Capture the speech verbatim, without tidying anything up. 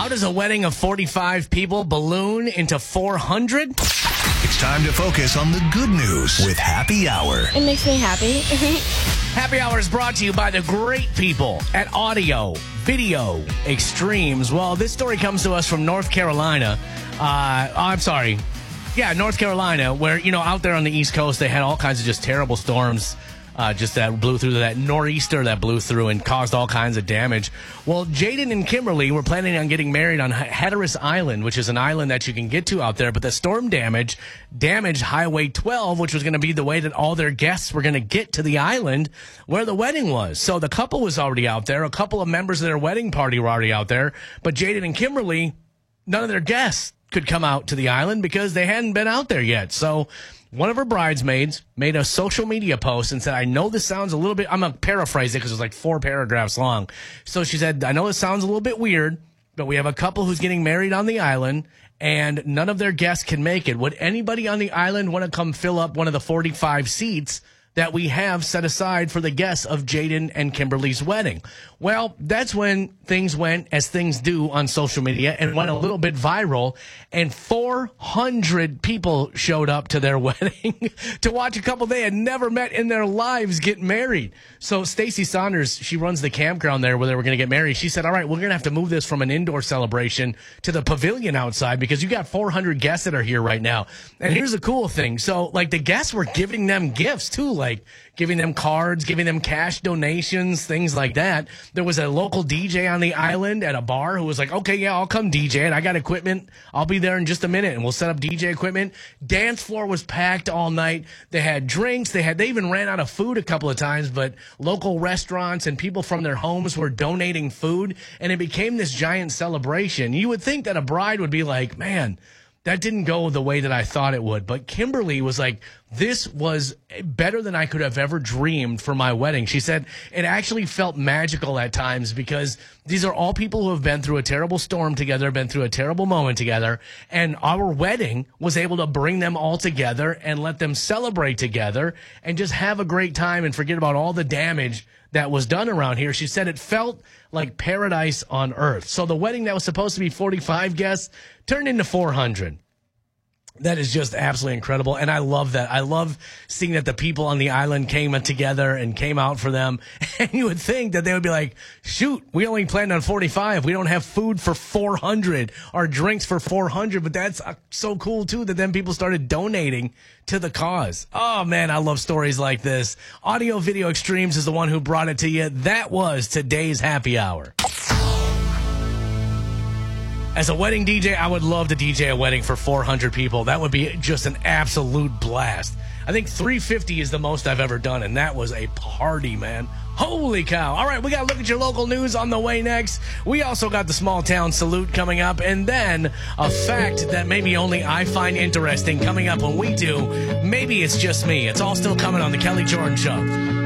How does a wedding of forty-five people balloon into four hundred? It's time to focus on the good news with Happy Hour. It makes me happy. Happy Hour is brought to you by the great people at Audio Video Extremes. Well, this story comes to us from North Carolina. Uh, I'm sorry. Yeah, North Carolina, where, you know, out there on the East Coast, they had all kinds of just terrible storms. Uh, just that blew through, that nor'easter that blew through and caused all kinds of damage. Well, Jaden and Kimberly were planning on getting married on Hatteras Island, which is an island that you can get to out there. But the storm damage damaged Highway twelve, which was going to be the way that all their guests were going to get to the island where the wedding was. So the couple was already out there. A couple of members of their wedding party were already out there. But Jaden and Kimberly, none of their guests could come out to the island because they hadn't been out there yet. So one of her bridesmaids made a social media post and said, I know this sounds a little bit, I'm going to paraphrase it because it was like four paragraphs long. So she said, I know this sounds a little bit weird, but we have a couple who's getting married on the island and none of their guests can make it. Would anybody on the island want to come fill up one of the forty-five seats that we have set aside for the guests of Jaden and Kimberly's wedding? Well, that's when things went as things do on social media and went a little bit viral, and four hundred people showed up to their wedding to watch a couple they had never met in their lives get married. So Stacy Saunders, she runs the campground there where they were going to get married. She said, all right, we're going to have to move this from an indoor celebration to the pavilion outside because you got four hundred guests that are here right now. And here's the cool thing. So, like, the guests were giving them gifts, too, like giving them cards, giving them cash donations, things like that. There was a local D J on the island at a bar who was like, okay, yeah, I'll come D J it. I got equipment. I'll be there in just a minute, and we'll set up D J equipment. Dance floor was packed all night. They had drinks. They had, they even ran out of food a couple of times, but local restaurants and people from their homes were donating food, and it became this giant celebration. You would think that a bride would be like, man, that didn't go the way that I thought it would. But Kimberly was like, this was better than I could have ever dreamed for my wedding. She said it actually felt magical at times because these are all people who have been through a terrible storm together, been through a terrible moment together, and our wedding was able to bring them all together and let them celebrate together and just have a great time and forget about all the damage that was done around here. She said it felt like paradise on earth. So the wedding that was supposed to be forty-five guests turned into four hundred. That is just absolutely incredible, and I love that. I love seeing that the people on the island came together and came out for them. And you would think that they would be like, shoot, we only planned on forty-five. We don't have food for four hundred or drinks for four hundred. But that's uh, so cool, too, that then people started donating to the cause. Oh, man, I love stories like this. Audio Video Extremes is the one who brought it to you. That was today's Happy Hour. As a wedding D J, I would love to D J a wedding for four hundred people. That would be just an absolute blast. I think three fifty is the most I've ever done, and that was a party, man. Holy cow. All right, we got to look at your local news on the way next. We also got the small town salute coming up, and then a fact that maybe only I find interesting coming up when we do. Maybe it's just me. It's all still coming on the Kelly Jordan Show.